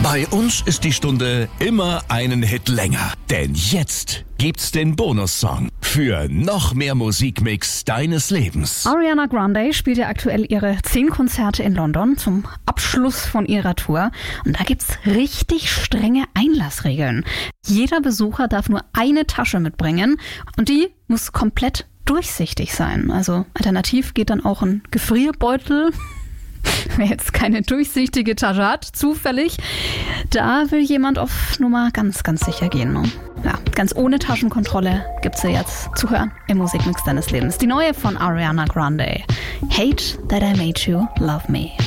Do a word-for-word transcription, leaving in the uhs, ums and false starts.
Bei uns ist die Stunde immer einen Hit länger. Denn jetzt gibt's den Bonussong für noch mehr Musikmix deines Lebens. Ariana Grande spielt ja aktuell ihre zehn Konzerte in London zum Abschluss von ihrer Tour. Und da gibt's richtig strenge Einlassregeln. Jeder Besucher darf nur eine Tasche mitbringen und die muss komplett durchsichtig sein. Also alternativ geht dann auch ein Gefrierbeutel, wer jetzt keine durchsichtige Tasche hat, zufällig, da will jemand auf Nummer ganz, ganz sicher gehen. Ne? Ja, ganz ohne Taschenkontrolle gibt's sie jetzt zu hören im Musikmix deines Lebens. Die neue von Ariana Grande. Hate That I Made You Love Me.